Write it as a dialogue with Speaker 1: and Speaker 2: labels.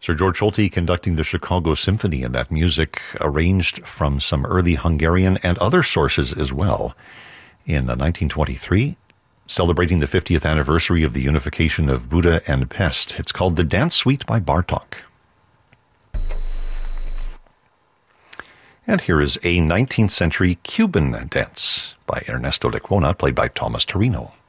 Speaker 1: Sir George Solti conducting the Chicago Symphony, and that music arranged from some early Hungarian and other sources as well. In 1923, celebrating the 50th anniversary of the unification of Buda and Pest. It's called The Dance Suite by Bartók. And here is a 19th century Cuban dance by Ernesto Lecuona, played by Thomas Torino.